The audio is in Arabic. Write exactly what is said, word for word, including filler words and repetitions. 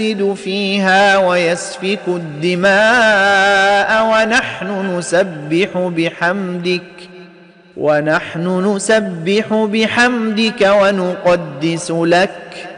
يفسد فيها ويسفك الدماء ونحن نسبح بحمدك ونحن نسبح بحمدك ونقدس لك